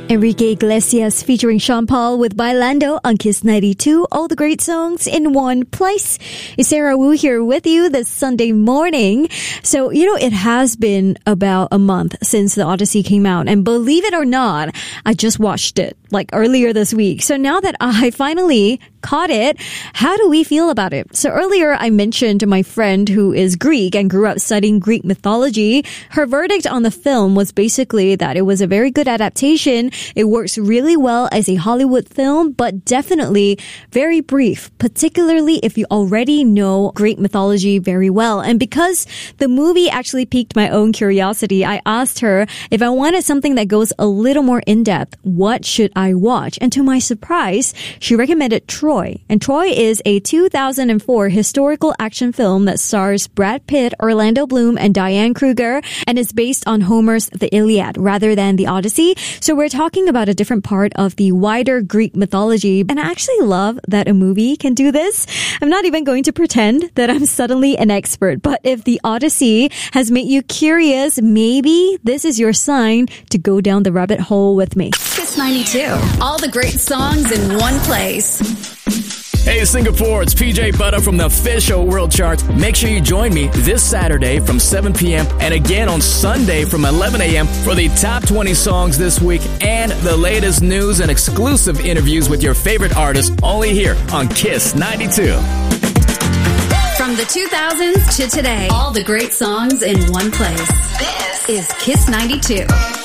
Enrique Iglesias featuring Sean Paul with Bailando on Kiss 92. All the great songs in one place. It's Sarah Wu here with you this Sunday morning. So, it has been about a month since The Odyssey came out. And believe it or not, I just watched it earlier this week. So now that I finally caught it, how do we feel about it? So earlier I mentioned my friend who is Greek and grew up studying Greek mythology. Her verdict on the film was basically that it was a very good adaptation. It works really well as a Hollywood film, but definitely very brief, particularly if you already know Greek mythology very well. And because the movie actually piqued my own curiosity, I asked her if I wanted something that goes a little more in-depth, what should I watch? And to my surprise, she recommended Troy. And Troy is a 2004 historical action film that stars Brad Pitt, Orlando Bloom, and Diane Kruger, and is based on Homer's The Iliad rather than The Odyssey. So we're talking about a different part of the wider Greek mythology. And I actually love that a movie can do this. I'm not even going to pretend that I'm suddenly an expert, but if The Odyssey has made you curious, maybe this is your sign to go down the rabbit hole with me. Kiss 92. All the great songs in one place. Hey Singapore, it's PJ Butter from the official World Charts. Make sure you join me this Saturday from 7 p.m. and again on Sunday from 11 a.m. for the top 20 songs this week and the latest news and exclusive interviews with your favorite artists only here on Kiss 92. From the 2000s to today, all the great songs in one place. This is Kiss 92.